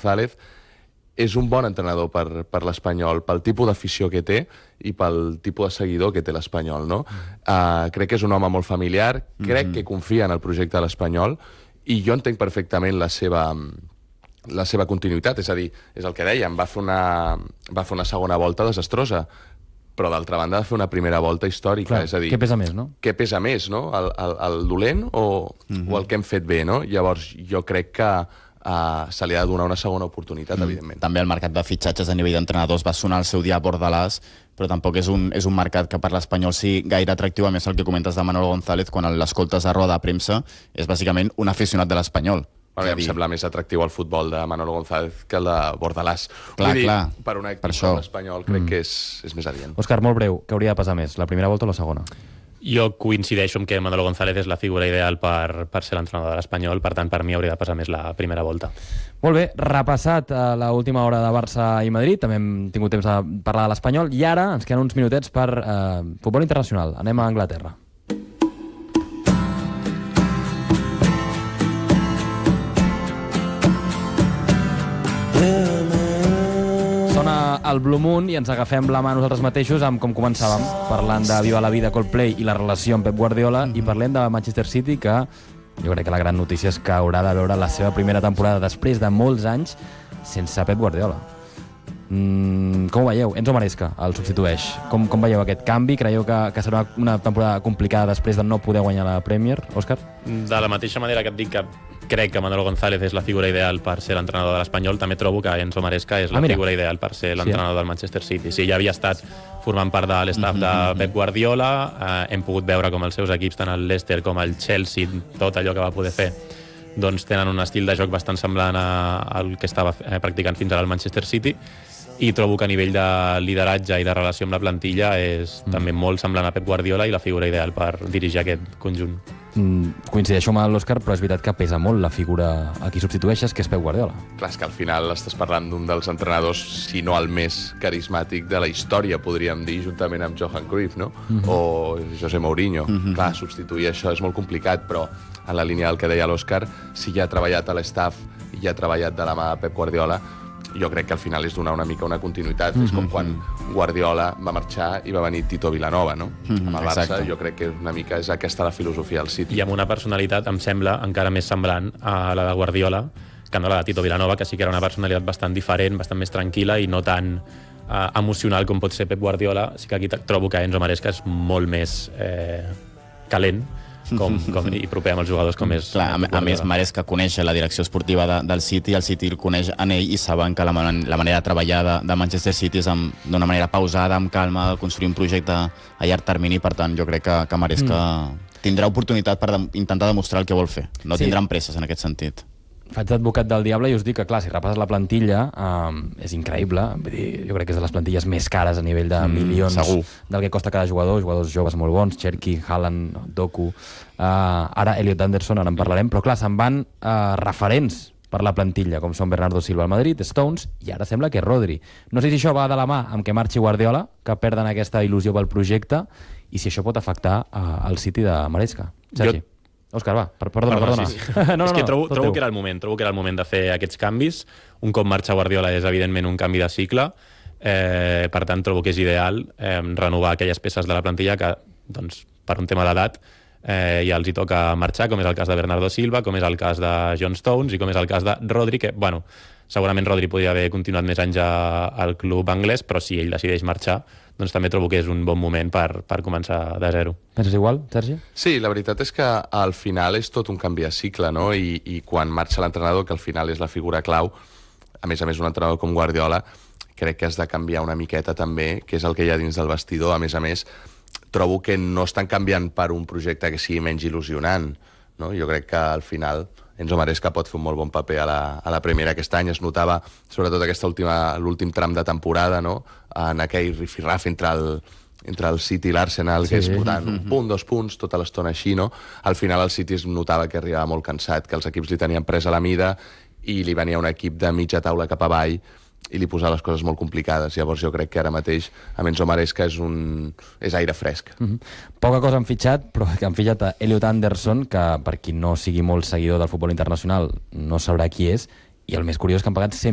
González és un bon entrenador per l'Espanyol, pel tipus d'afició que té i pel tipus de seguidor que té l'Espanyol, no? Crec que és un home molt familiar, crec que confia en el projecte de l'Espanyol i jo entenc perfectament la seva continuïtat, és a dir, és el que dèiem, va fer una segona volta desastrosa, però d'altra banda va fer una primera volta històrica. Clar, és a dir, què pesa més, no? Què pesa més, no? El dolent o el que hem fet bé, no? Llavors, jo crec que se li ha de donar una segona oportunitat, evidentment. També el mercat de fitxatges a nivell d'entrenadors va sonar al seu dia a Bordalàs, però tampoc és un mercat que per l'Espanyol sigui gaire atractiu. A més, el que comentes de Manolo González, quan l'escoltes a roda de premsa, és bàsicament un aficionat de l'Espanyol. Em sembla més atractiu el futbol de Manolo González que el de Bordalàs. Clar. Per un equip com l'Espanyol crec que és més adient. Òscar, molt breu, què hauria de pesar més, la primera volta o la segona? Jo coincideixo amb que Manolo González és la figura ideal per ser l'entrenador de l'Espanyol, per tant, per mi hauria de pesar més la primera volta. Molt bé, repassat a l'última hora de Barça i Madrid, també hem tingut temps de parlar de l'Espanyol, i ara ens queden uns minutets per futbol internacional. Anem a Anglaterra. Sona el Blue Moon i ens agafem la mà nosaltres mateixos amb com començàvem, parlant de Viva la Vida, Coldplay i la relació amb Pep Guardiola, i parlem de Manchester City, que jo crec que la gran notícia és que haurà de veure la seva primera temporada després de molts anys sense Pep Guardiola. Com ho veieu? Enzo Maresca el substitueix. Com veieu aquest canvi? Creieu que serà una temporada complicada després de no poder guanyar la Premier, Òscar? De la mateixa manera que et dic que crec que Manolo González és la figura ideal per ser l'entrenador de l'Espanyol, també trobo que Enzo Maresca és la figura ideal per ser l'entrenador del Manchester City. Sí, ja havia estat formant part de l'estaf de Pep Guardiola, hem pogut veure com els seus equips, tant el Leicester com el Chelsea, tot allò que va poder fer, doncs tenen un estil de joc bastant semblant al que estava practicant fins ara el Manchester City, i trobo que a nivell de lideratge i de relació amb la plantilla és també molt semblant a Pep Guardiola i la figura ideal per dirigir aquest conjunt. Coincideixo amb l'Òscar, però és veritat que pesa molt la figura a qui substitueixes, que és Pep Guardiola. Clar, és que al final estàs parlant d'un dels entrenadors, si no el més carismàtic de la història, podríem dir, juntament amb Johan Cruyff, no? O José Mourinho. Clar, substituir això és molt complicat, però en la línia del que deia l'Òscar, si ja ha treballat a l'estaf i ja ha treballat de la mà de Pep Guardiola, jo crec que al final és donar una mica una continuïtat. És com quan Guardiola va marxar i va venir Tito Vilanova, no? Amb el Barça, jo crec que una mica és aquesta la filosofia del City. I amb una personalitat, em sembla, encara més semblant a la de Guardiola, que no la de Tito Vilanova, que sí que era una personalitat bastant diferent, bastant més tranquil·la i no tan emocional com pot ser Pep Guardiola. Sí que aquí trobo que Enzo Maresca és molt més calent i proper amb els jugadors com és... Clar, a més, Maresca coneix la direcció esportiva del City, el City el coneix en ell i saben que la manera de treballar de Manchester City és d'una manera pausada, amb calma, de construir un projecte a llarg termini. Per tant, jo crec que Maresca tindrà oportunitat per intentar demostrar el que vol fer. No tindran presses en aquest sentit. Faig d'advocat del diable i us dic que, clar, si repasses la plantilla, és increïble. Vull dir, jo crec que és de les plantilles més cares a nivell de milions del que costa cada jugador, jugadors joves molt bons, Cherki, Haaland, Doku, ara Elliot Anderson, ara en parlarem, però clar, se'n van referents per la plantilla, com són Bernardo Silva al Madrid, Stones, i ara sembla que Rodri. No sé si això va de la mà amb que marxi Guardiola, que perden aquesta il·lusió pel projecte, i si això pot afectar al City de Maresca. Sergi. Òscar, va, perdona. Sí. És que trobo que era el moment de fer aquests canvis. Un cop marxa Guardiola és evidentment un canvi de cicle, per tant trobo que és ideal renovar aquelles peces de la plantilla que, doncs, per un tema d'edat ja els hi toca marxar, com és el cas de Bernardo Silva, com és el cas de John Stones i com és el cas de Rodri, que, bueno, segurament Rodri podria haver continuat més anys al club anglès, però si ell decideix marxar, doncs també trobo que és un bon moment per començar de zero. Penses igual, Sergi? Sí, la veritat és que al final és tot un canvi de cicle, no? I quan marxa l'entrenador, que al final és la figura clau, a més un entrenador com Guardiola, crec que has de canviar una miqueta també, que és el que hi ha dins del vestidor. A més, trobo que no estan canviant per un projecte que sigui menys il·lusionant, no? Jo crec que al final Enzo Maresca pot fer un molt bon paper a la Premier aquest any. Es notava, sobretot l'últim tram de temporada, no? En aquell rifirraf entre el City i l'Arsenal, que és portant un punt, 2 punts, tota l'estona així, no? Al final el City es notava que arribava molt cansat, que els equips li tenien presa la mida i li venia un equip de mitja taula cap avall i li posava les coses molt complicades. Llavors jo crec que ara mateix amb Enzo Maresca és aire fresc. Poca cosa han fitxat, però han fitxat a Elliot Anderson, que per qui no sigui molt seguidor del futbol internacional no sabrà qui és, i el més curiós és que han pagat 100